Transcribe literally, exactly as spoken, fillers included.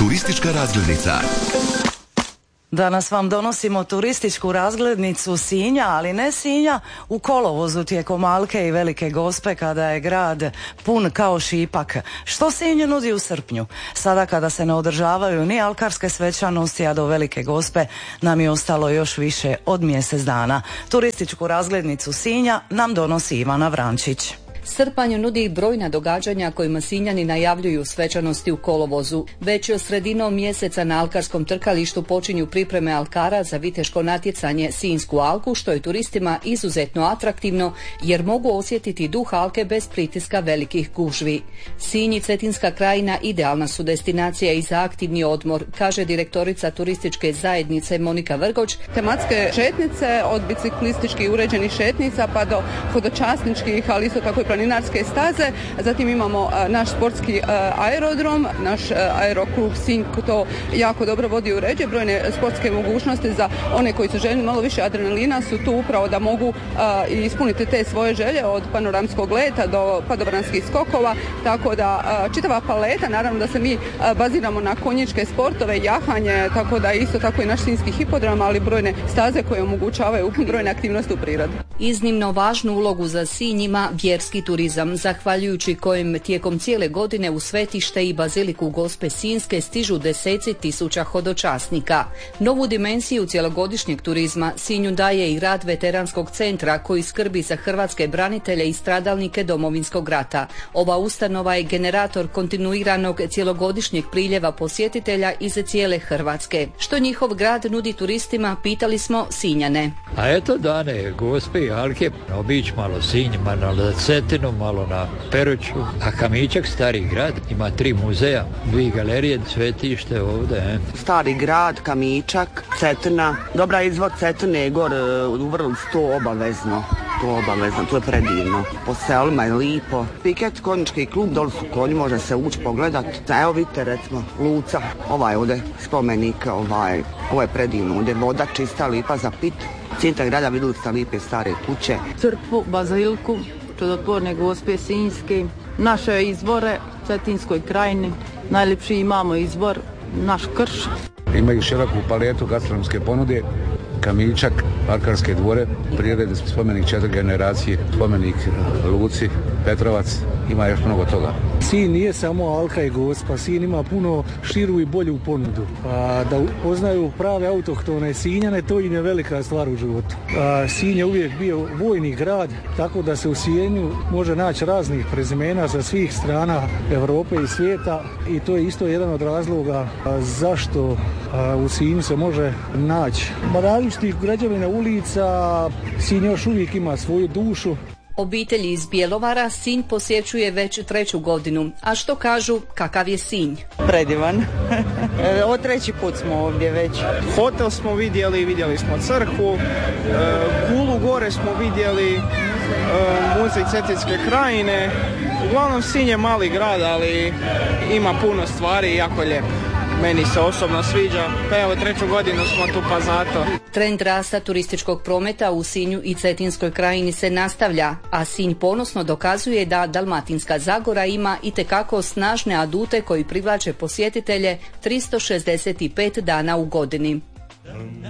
Turistička razglednica. Danas vam donosimo turističku razglednicu Sinja, ali ne Sinja u kolovozu tijekom Alke i Velike Gospe kada je grad pun kao šipak. Što Sinj nudi u srpnju? Sada kada se ne održavaju ni alkarske svečanosti, a do Velike Gospe nam je ostalo još više od mjesec dana. Turističku razglednicu Sinja nam donosi Ivana Vrančić. Srpanj nudi brojna događanja kojima Sinjani najavljuju svečanosti u kolovozu. Već od sredinom mjeseca na alkarskom trkalištu počinju pripreme alkara za viteško natjecanje Sinjsku alku, što je turistima izuzetno atraktivno jer mogu osjetiti duh alke bez pritiska velikih gužvi. Sinj i Cetinska krajina idealna su destinacija i za aktivni odmor, kaže direktorica turističke zajednice Monika Vrgoč. Tematske šetnice od biciklističkih uređenih šetnica pa do hodočasničkih, ali isto tako i planinarske staze. Zatim imamo a, naš sportski a, aerodrom, naš a, aeroklub Sinj to jako dobro vodi u ređe. Brojne sportske mogućnosti za one koji su željni malo više adrenalina su tu upravo da mogu a, ispuniti te svoje želje od panoramskog leta do padobranskih skokova, tako da a, čitava paleta, naravno da se mi a, baziramo na konjičke sportove, jahanje, tako da isto tako i naš sinjski hipodrom, ali brojne staze koje omogućavaju brojne aktivnosti u prirodi. Iznimno važnu ulogu za Sinj ima vjerski turizam, zahvaljujući kojem tijekom cijele godine u svetište i baziliku Gospe Sinjske stižu deseci tisuća hodočasnika. Novu dimenziju cjelogodišnjeg turizma Sinju daje i rad veteranskog centra koji skrbi za hrvatske branitelje i stradalnike Domovinskog rata. Ova ustanova je generator kontinuiranog cjelogodišnjeg priljeva posjetitelja iz cijele Hrvatske. Što njihov grad nudi turistima, pitali smo Sinjane. A eto dane Gospe i Alke, obić malo Sinj, malo na Cetinu, malo na Peruću, a Kamičak, stari grad, ima tri muzeja, dvije galerije, svetište ovdje. Eh. Stari grad, Kamičak, Cetina, dobra izvod Cetine, gor u Vrlicu, obavezno. To obavezno, to je predivno. Po selima je lipo. Piket, konjički klub, doli su konji, može se ući pogledat. Evo vidite, recimo, Luca, ovaj ovdje spomenik, ovaj, ovo je predivno, ovdje voda čista, lipa za pit. Centar grada vidjeli ste lipe stare kuće. Crkvu, baziliku, čudotvorne Gospe Sinjske, naše izvore u Cetinskoj krajini, najljepši imamo izvor, naš krš. Imaju široku paletu gastronomske ponude, Kamičak, alkarske dvore, prirede, spomenik četiri generacije, spomenik Luci, Petrovac, ima još mnogo toga. Sinj nije samo Alka i Gospa, Sinj ima puno širu i bolju ponudu. A, da poznaju prave autohtone Sinjane, to im je velika stvar u životu. A, Sinj je uvijek bio vojni grad, tako da se u Sinju može naći raznih prezimena sa svih strana Europe i svijeta i to je isto jedan od razloga a, zašto a, u Sinju se može naći različitih građevina, ulica. Sinj još uvijek ima svoju dušu. Obitelji iz Bjelovara Sinj posjećuje već treću godinu. A što kažu, kakav je Sinj? Predivan. Ovo treći put smo ovdje već. Hotel smo vidjeli, vidjeli smo crkvu, Kulu gore smo vidjeli, muzej Cetinske krajine. Uglavnom Sinj je mali grad, ali ima puno stvari i jako lijepo. Meni se osobno sviđa, pa evo treću godinu smo tu pa zato. Trend rasta turističkog prometa u Sinju i Cetinskoj krajini se nastavlja, a Sinj ponosno dokazuje da Dalmatinska Zagora ima itekako snažne adute koji privlače posjetitelje tristo šezdeset pet dana u godini.